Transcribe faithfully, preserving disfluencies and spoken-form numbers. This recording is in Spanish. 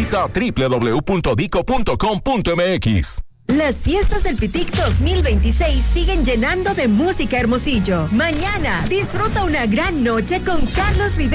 Visita doble u doble u doble u punto dico punto com punto eme equis. Las fiestas del Pitic dos mil veintiséis siguen llenando de música Hermosillo. Mañana disfruta una gran noche con Carlos Rivera